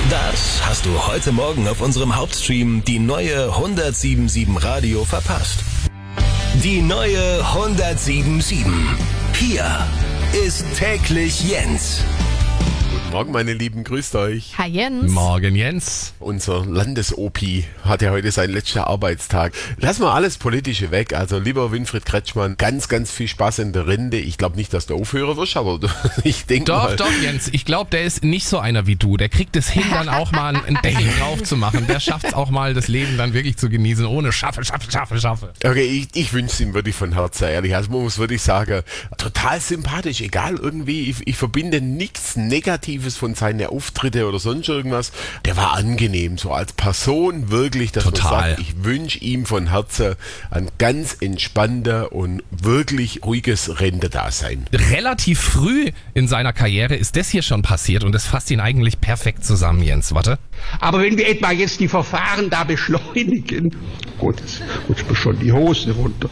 Das hast du heute Morgen auf unserem Hauptstream die neue 107.7 Radio verpasst. Die neue 107.7. Hier ist täglich Jens. Guten Morgen, meine Lieben, grüßt euch. Hi Jens. Morgen Jens. Unser Landes-OP hat ja heute seinen letzten Arbeitstag. Lass mal alles Politische weg. Also lieber Winfried Kretschmann, ganz, ganz viel Spaß in der Rinde. Ich glaube nicht, dass du aufhören wirst, aber ich denke mal. Doch, Jens. Ich glaube, der ist nicht so einer wie du. Der kriegt es hin, dann auch mal einen Deckel drauf zu machen. Der schafft es auch mal, das Leben dann wirklich zu genießen, ohne Schaffe. Okay, ich wünsche es ihm wirklich von Herzen, ehrlich. Also man muss wirklich sagen, total sympathisch. Egal, irgendwie, ich verbinde nichts Negatives von seinen Auftritte oder sonst irgendwas. Der war angenehm, so als Person wirklich, dass Total. man sagt, ich wünsche ihm von Herzen ein ganz entspannter und wirklich ruhiges Rentedasein. Relativ früh in seiner Karriere ist das hier schon passiert und das fasst ihn eigentlich perfekt zusammen, Jens. Warte. Aber wenn wir etwa jetzt die Verfahren da beschleunigen, gut, jetzt rutscht mir schon die Hose runter.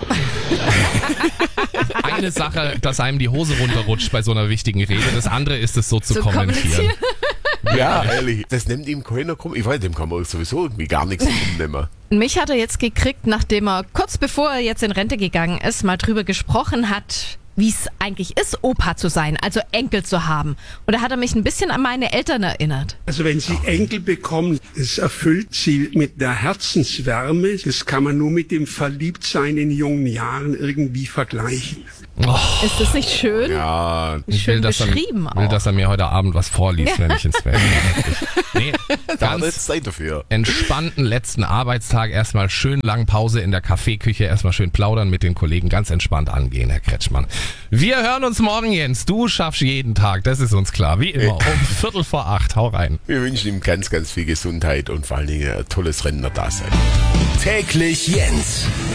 Eine Sache, dass einem die Hose runterrutscht bei so einer wichtigen Rede. Das andere ist es so zu kommentieren. Ja, ehrlich, das nimmt ihm keiner krumm. Ich weiß, dem kann man sowieso irgendwie gar nichts nehmen. Mich hat er jetzt gekriegt, nachdem er kurz bevor er jetzt in Rente gegangen ist, mal drüber gesprochen hat, wie es eigentlich ist, Opa zu sein, also Enkel zu haben. Und da hat er mich ein bisschen an meine Eltern erinnert. Also wenn Sie Enkel bekommen, es erfüllt Sie mit der Herzenswärme. Das kann man nur mit dem Verliebtsein in jungen Jahren irgendwie vergleichen. Oh, Ist das nicht schön? Ja, Schön beschrieben will, auch. dass er mir heute Abend was vorliest, wenn ich ins Bett gehe. Nee, da hat ganz jetzt Zeit dafür. entspannten letzten Arbeitstag, erstmal schön lang Pause in der Kaffeeküche, erstmal schön plaudern mit den Kollegen, ganz entspannt angehen, Herr Kretschmann. Wir hören uns morgen, Jens. Du schaffst jeden Tag, das ist uns klar. Wie immer, um 7:45. Hau rein. Wir wünschen ihm ganz, ganz viel Gesundheit und vor allen Dingen ein tolles Rennerdasein. Täglich Jens.